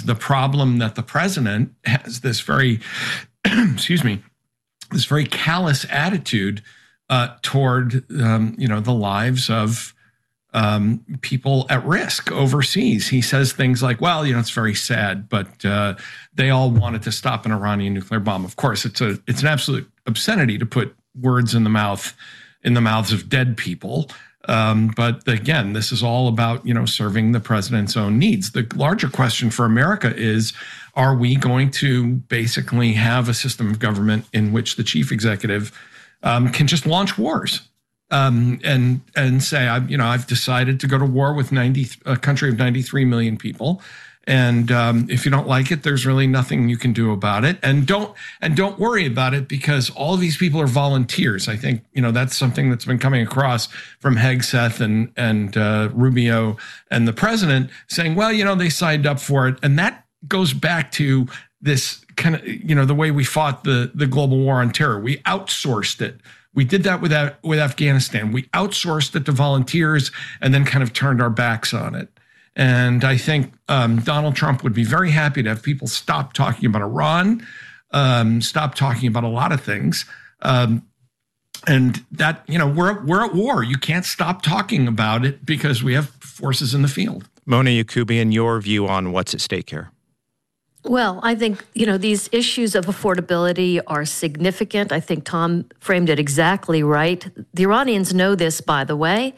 the problem that the president has this very, excuse me, this very callous attitude toward, the lives of people at risk overseas. He says things like, well, it's very sad, but they all wanted to stop an Iranian nuclear bomb. Of course, it's an absolute obscenity to put words in the mouths of dead people. But again, this is all about, serving the president's own needs. The larger question for America is, are we going to basically have a system of government in which the chief executive can just launch wars and say, I've decided to go to war with a country of 93 million people. And if you don't like it, there's really nothing you can do about it. And don't worry about it, because all of these people are volunteers. I think, that's something that's been coming across from Hegseth and Rubio and the president, saying, well, they signed up for it. And that goes back to this kind of, the way we fought the global war on terror. We outsourced it. We did that with Afghanistan. We outsourced it to volunteers and then kind of turned our backs on it. And I think Donald Trump would be very happy to have people stop talking about Iran, stop talking about a lot of things. And that, we're at war. You can't stop talking about it because we have forces in the field. Mona Yacoubian, your view on what's at stake here? Well, I think, these issues of affordability are significant. I think Tom framed it exactly right. The Iranians know this, by the way.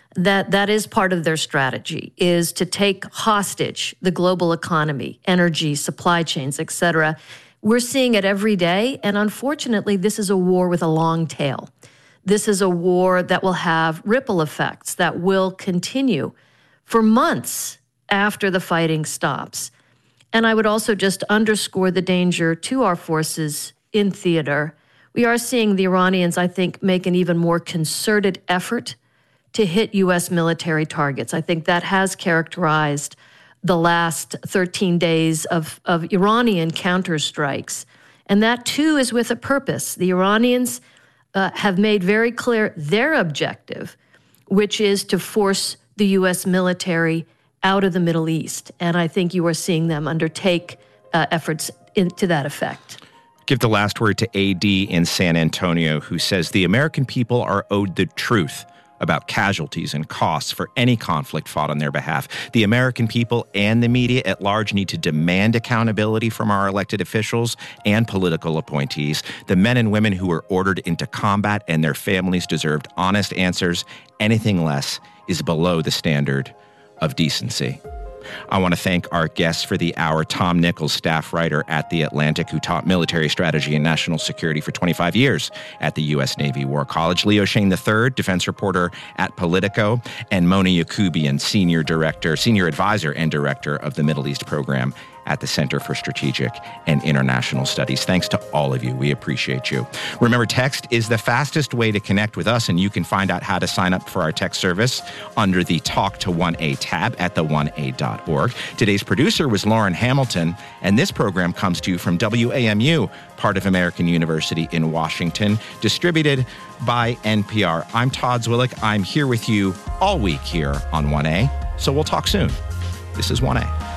That is part of their strategy, is to take hostage the global economy, energy, supply chains, et cetera. We're seeing it every day, and unfortunately, this is a war with a long tail. This is a war that will have ripple effects that will continue for months after the fighting stops. And I would also just underscore the danger to our forces in theater. We are seeing the Iranians, I think, make an even more concerted effort to hit U.S. military targets. I think that has characterized the last 13 days of Iranian counterstrikes. And that, too, is with a purpose. The Iranians have made very clear their objective, which is to force the U.S. military out of the Middle East. And I think you are seeing them undertake efforts to that effect. Give the last word to AD in San Antonio, who says the American people are owed the truth about casualties and costs for any conflict fought on their behalf. The American people and the media at large need to demand accountability from our elected officials and political appointees. The men and women who were ordered into combat and their families deserved honest answers. Anything less is below the standard of decency. I want to thank our guests for the hour, Tom Nichols, staff writer at The Atlantic, who taught military strategy and national security for 25 years at the U.S. Navy War College, Leo Shane III, defense reporter at Politico, and Mona Yacoubian, senior advisor and director of the Middle East program at the Center for Strategic and International Studies. Thanks to all of you. We appreciate you. Remember, text is the fastest way to connect with us, and you can find out how to sign up for our text service under the Talk to 1A tab at the1a.org. Today's producer was Lauren Hamilton, and this program comes to you from WAMU, part of American University in Washington, distributed by NPR. I'm Todd Zwillich. I'm here with you all week here on 1A, so we'll talk soon. This is 1A.